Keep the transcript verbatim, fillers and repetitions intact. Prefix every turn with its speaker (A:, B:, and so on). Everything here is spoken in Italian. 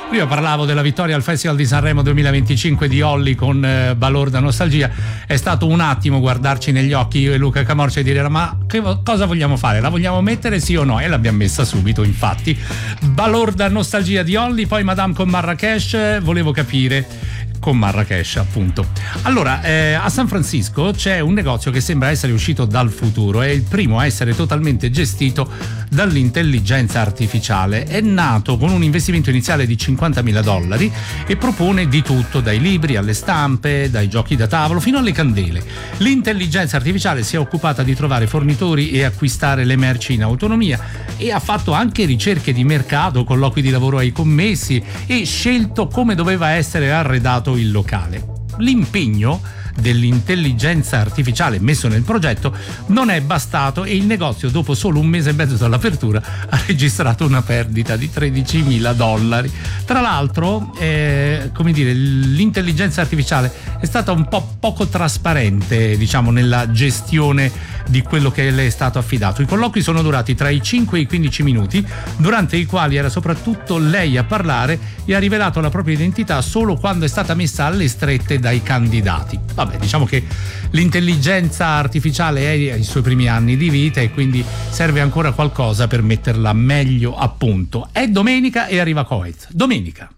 A: Prima parlavo della vittoria al Festival di Sanremo duemilaventicinque di Olly con eh, Balorda Nostalgia. È stato un attimo guardarci negli occhi io e Luca Camorci e dire: ma che, cosa vogliamo fare? La vogliamo mettere sì o no? E l'abbiamo messa subito, infatti. Balorda Nostalgia di Olly, poi Madame con Marrakesh. Volevo capire con Marrakesh, appunto. Allora, eh, a San Francisco c'è un negozio che sembra essere uscito dal futuro, è il primo a essere totalmente gestito dall'intelligenza artificiale. È nato con un investimento iniziale di cinquantamila dollari e propone di tutto, dai libri alle stampe, dai giochi da tavolo fino alle candele. L'intelligenza artificiale si è occupata di trovare fornitori e acquistare le merci in autonomia e ha fatto anche ricerche di mercato, colloqui di lavoro ai commessi e scelto come doveva essere arredato il locale. L'impegno dell'intelligenza artificiale messo nel progetto non è bastato e il negozio, dopo solo un mese e mezzo dall'apertura, ha registrato una perdita di tredicimila dollari. Tra l'altro, eh, come dire, l'intelligenza artificiale è stata un po' poco trasparente, diciamo, nella gestione di quello che le è stato affidato. I colloqui sono durati tra i cinque e i quindici minuti, durante i quali era soprattutto lei a parlare e ha rivelato la propria identità solo quando è stata messa alle strette dai candidati. Vabbè, diciamo che l'intelligenza artificiale è ai suoi primi anni di vita e quindi serve ancora qualcosa per metterla meglio a punto. È domenica e arriva Coez. Domenica.